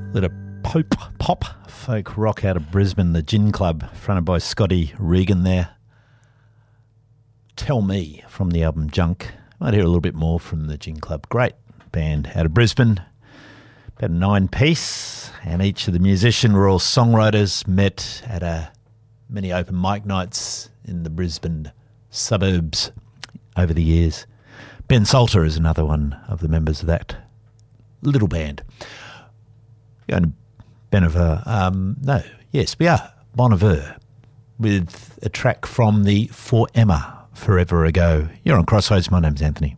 Bit of pop folk rock out of Brisbane, the Gin Club, fronted by Scotty Regan there. Tell Me from the album Junk. Might hear a little bit more from the Gin Club. Great band out of Brisbane. About a 9-piece, and each of the musicians were all songwriters, met at many open mic nights in the Brisbane suburbs over the years. Ben Salter is another one of the members of that little band. Going to Bon Iver. We are Bon Iver with a track from the For Emma Forever Ago. You're on Crossroads. My name's Anthony.